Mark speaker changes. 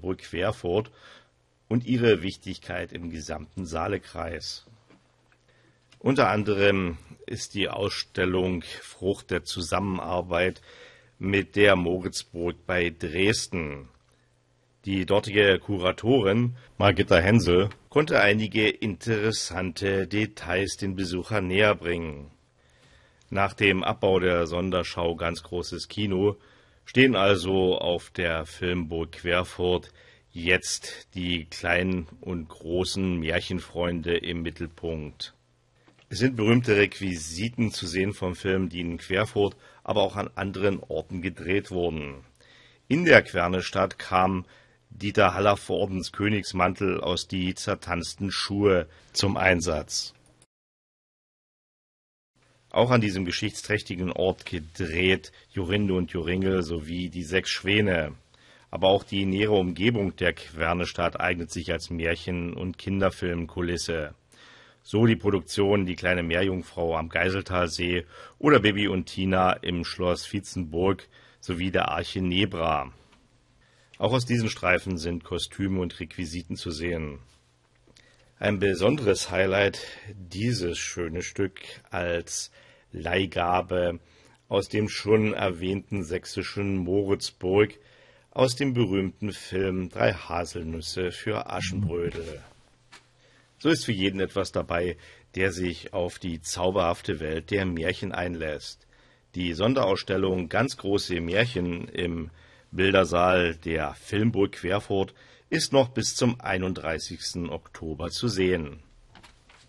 Speaker 1: Burg Querfurt und ihre Wichtigkeit im gesamten Saalekreis. Unter anderem ist die Ausstellung Frucht der Zusammenarbeit mit der Moritzburg bei Dresden. Die dortige Kuratorin Margitta Hensel konnte einige interessante Details den Besuchern näher bringen. Nach dem Abbau der Sonderschau Ganz großes Kino stehen also auf der Filmburg Querfurt jetzt die kleinen und großen Märchenfreunde im Mittelpunkt. Es sind berühmte Requisiten zu sehen vom Film, die in Querfurt, aber auch an anderen Orten gedreht wurden. In der Quernestadt kam Dieter Hallervordens Königsmantel aus Die zertanzten Schuhe zum Einsatz. Auch an diesem geschichtsträchtigen Ort gedreht Jorinde und Joringel sowie Die 6 Schwäne. Aber auch die nähere Umgebung der Quernestadt eignet sich als Märchen- und Kinderfilmkulisse. So die Produktion Die kleine Meerjungfrau am Geiseltalsee oder Bibi und Tina im Schloss Vietzenburg sowie der Arche Nebra. Auch aus diesen Streifen sind Kostüme und Requisiten zu sehen. Ein besonderes Highlight dieses schöne Stück als Leihgabe aus dem schon erwähnten sächsischen Moritzburg aus dem berühmten Film 3 Haselnüsse für Aschenbrödel. So ist für jeden etwas dabei, der sich auf die zauberhafte Welt der Märchen einlässt. Die Sonderausstellung Ganz große Märchen im Bildersaal der Filmburg Querfurt ist noch bis zum 31. Oktober zu sehen.